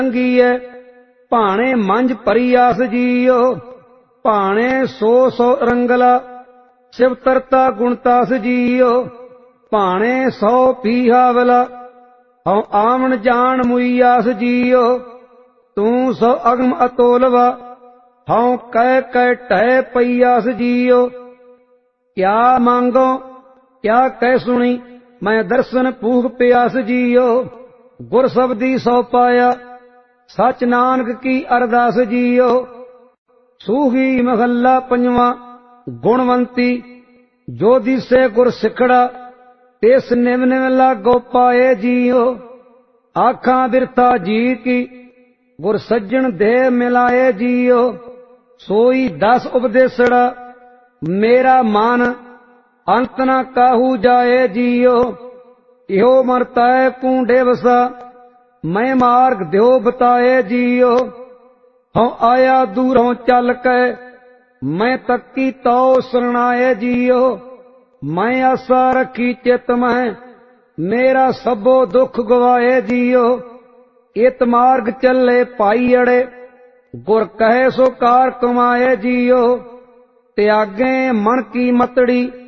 ਰੰਗੀਐ ਭਾਣੇ ਮੰਝ ਭਰੀ ਆਸ ਜੀਓ। ਭਾਣੇ 100 ਰੰਗਲਾ शिव तरता गुणतास जियो। भाणे 100 पीहावला हौ आमन जान मुईयास जियो। तू सो अगम अतोलवा हौ कह कह टह पईयास जियो। क्या मांगो क्या कह सुनी मैं दर्शन भूख प्यास जियो। गुर शब्दी सौ पाया सच नानक की अरदास जियो। सूही महला पंजवा गुणवंती जो दिसे गुर सिखड़ा तिस निव निव लागो पाए जियो। आखा बिरथा जी की गुर सज्जन देह मिलाए जियो। सोई 10 उपदेसड़ा मेरा मन अंत न काहू जाए जियो। इहो मरताए कूंडे वसा मैं मार्ग द्यो बताए जियो। हूँ आया दूरों चल के मैं तकी तो शरणाए जियो। मैं आशा रखी चित में मेरा सबो दुख गवाए जियो। इत मार्ग चले पाई अड़े गुर कहे सो कार कमाए जियो। त्यागे मन की मतड़ी